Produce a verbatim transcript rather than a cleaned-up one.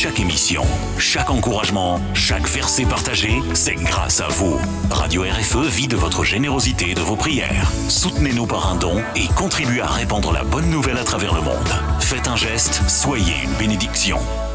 chaque émission, chaque encouragement, chaque verset partagé, c'est grâce à vous. Radio R F E vit de votre générosité et de vos prières. Soutenez-nous par un don et contribuez à répandre la bonne nouvelle à travers le monde. Faites un geste, soyez une bénédiction.